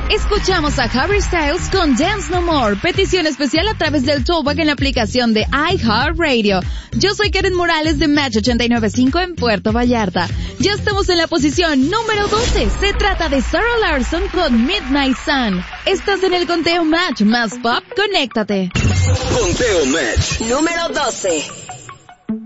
Escuchamos a Harry Styles con Dance No More. Petición especial a través del Tollback en la aplicación de iHeartRadio. Yo soy Karen Morales de Match 89.5 en Puerto Vallarta. Ya estamos en la posición número 12. Se trata de Sarah Larson con Midnight Sun. Estás en el conteo Match más pop. Conéctate. Conteo Match número 12.